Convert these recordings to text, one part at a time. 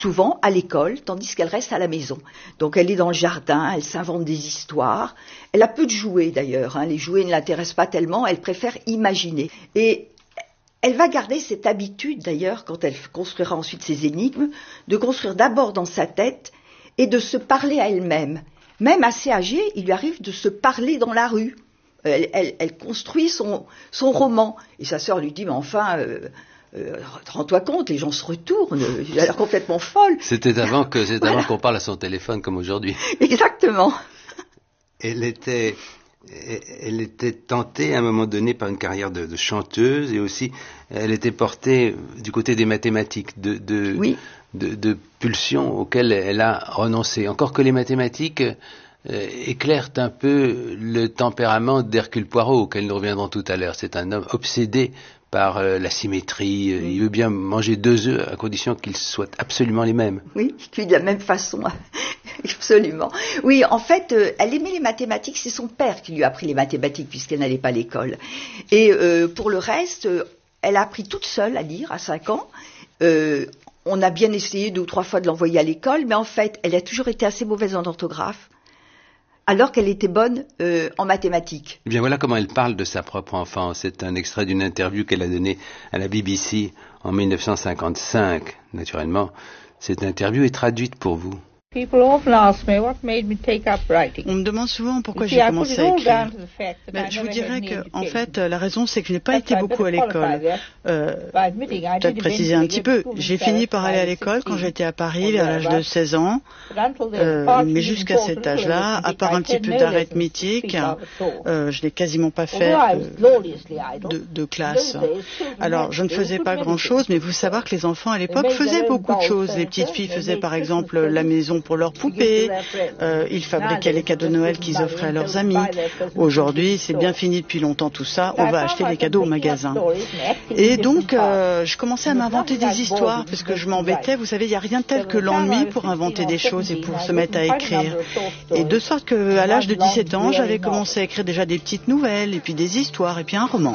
souvent à l'école, tandis qu'elle reste à la maison. Donc elle est dans le jardin, elle s'invente des histoires. Elle a peu de jouets d'ailleurs, les jouets ne l'intéressent pas tellement, elle préfère imaginer. Et elle va garder cette habitude d'ailleurs, quand elle construira ensuite ses énigmes, de construire d'abord dans sa tête et de se parler à elle-même. Même assez âgée, il lui arrive de se parler dans la rue. Elle construit son roman. Et sa sœur lui dit, mais enfin... rends-toi compte, les gens se retournent, elle a l'air complètement folle. C'était avant qu'on parle à son téléphone comme aujourd'hui. Exactement. Elle était tentée à un moment donné par une carrière de chanteuse, et aussi elle était portée du côté des mathématiques, de pulsions auxquelles elle a renoncé. Encore que les mathématiques éclairent un peu le tempérament d'Hercule Poirot, auquel nous reviendrons tout à l'heure. C'est un homme obsédé par la symétrie. Il veut bien manger 2 œufs à condition qu'ils soient absolument les mêmes. Oui, cuit de la même façon, absolument. Oui, en fait, elle aimait les mathématiques, c'est son père qui lui a appris les mathématiques puisqu'elle n'allait pas à l'école. Et pour le reste, elle a appris toute seule à lire à 5 ans. On a bien essayé 2 ou 3 fois de l'envoyer à l'école, mais en fait, elle a toujours été assez mauvaise en orthographe, alors qu'elle était bonne en mathématiques. Eh bien voilà comment elle parle de sa propre enfance. C'est un extrait d'une interview qu'elle a donnée à la BBC en 1955. Naturellement, cette interview est traduite pour vous. On me demande souvent pourquoi j'ai commencé à écrire. Je vous dirais que, en fait, la raison, c'est que je n'ai pas été beaucoup à l'école. Peut-être préciser un petit peu. J'ai fini par aller à l'école quand j'étais à Paris, vers l'âge de 16 ans. Mais jusqu'à cet âge-là, à part un petit peu d'arithmétique, je n'ai quasiment pas fait de classe. Alors, je ne faisais pas grand-chose, mais vous savez que les enfants à l'époque faisaient beaucoup de choses. Les petites filles faisaient par exemple la maison pour leurs poupées, ils fabriquaient les cadeaux de Noël qu'ils offraient à leurs amis. Aujourd'hui, c'est bien fini depuis longtemps tout ça, on va acheter les cadeaux au magasin. Et donc, je commençais à m'inventer des histoires, parce que je m'embêtais, vous savez, il n'y a rien de tel que l'ennui pour inventer des choses et pour se mettre à écrire. Et de sorte qu'à l'âge de 17 ans, j'avais commencé à écrire déjà des petites nouvelles, et puis des histoires, et puis un roman.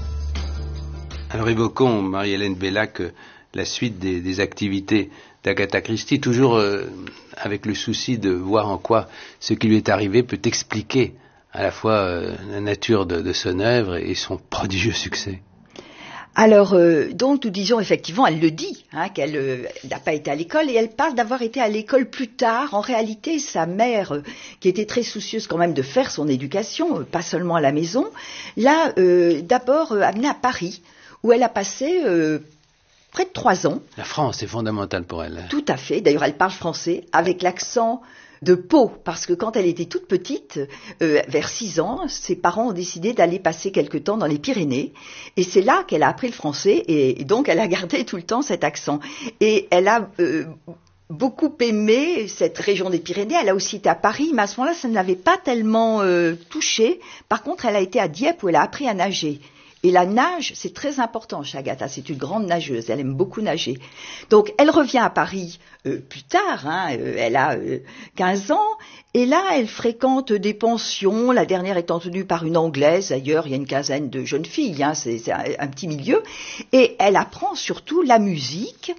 Alors évoquons, Marie-Hélène Bellac, la suite des activités d'Agatha Christie, toujours avec le souci de voir en quoi ce qui lui est arrivé peut expliquer à la fois la nature de son œuvre et son prodigieux succès. Alors, donc nous disions effectivement, elle le dit, qu'elle n'a pas été à l'école, et elle parle d'avoir été à l'école plus tard. En réalité, sa mère, qui était très soucieuse quand même de faire son éducation, pas seulement à la maison, l'a d'abord amenée à Paris, où elle a passé près de 3 ans. La France est fondamentale pour elle. Tout à fait. D'ailleurs, elle parle français avec l'accent de Pau, parce que quand elle était toute petite, vers 6 ans, ses parents ont décidé d'aller passer quelque temps dans les Pyrénées, et c'est là qu'elle a appris le français, et donc elle a gardé tout le temps cet accent. Et elle a beaucoup aimé cette région des Pyrénées. Elle a aussi été à Paris, mais à ce moment-là, ça ne l'avait pas tellement touchée. Par contre, elle a été à Dieppe où elle a appris à nager. Et la nage, c'est très important chez Agatha, c'est une grande nageuse, elle aime beaucoup nager. Donc elle revient à Paris plus tard, elle a 15 ans, et là elle fréquente des pensions, la dernière étant tenue par une Anglaise, d'ailleurs il y a une quinzaine de jeunes filles, c'est un petit milieu, et elle apprend surtout la musique,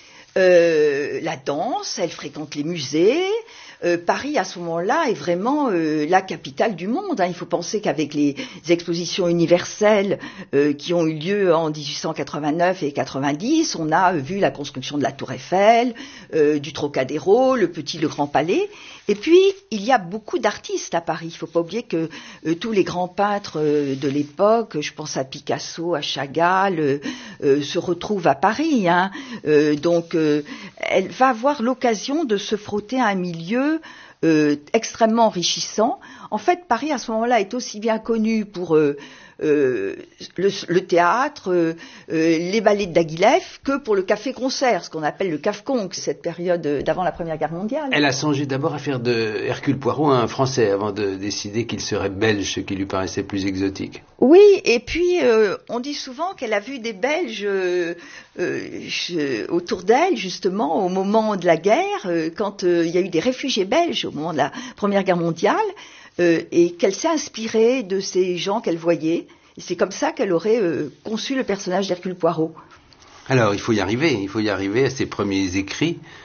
la danse, elle fréquente les musées. Paris, à ce moment-là, est vraiment la capitale du monde. Il faut penser qu'avec les expositions universelles qui ont eu lieu en 1889 et 90, on a vu la construction de la Tour Eiffel, du Trocadéro, le Grand Palais. Et puis, il y a beaucoup d'artistes à Paris. Il ne faut pas oublier que tous les grands peintres de l'époque, je pense à Picasso, à Chagall, se retrouvent à Paris. Donc, elle va avoir l'occasion de se frotter à un milieu extrêmement enrichissant. En fait, Paris, à ce moment-là, est aussi bien connu pour le théâtre, les ballets de Diaghilev, que pour le café-concert, ce qu'on appelle le caf-conc, cette période d'avant la Première Guerre mondiale. Elle a songé d'abord à faire de Hercule Poirot un Français, avant de décider qu'il serait belge, ce qui lui paraissait plus exotique. Oui, et puis on dit souvent qu'elle a vu des Belges autour d'elle, justement, au moment de la guerre, quand il y a eu des réfugiés belges au moment de la Première Guerre mondiale, et qu'elle s'est inspirée de ces gens qu'elle voyait. Et c'est comme ça qu'elle aurait conçu le personnage d'Hercule Poirot. Alors, il faut y arriver à ses premiers écrits.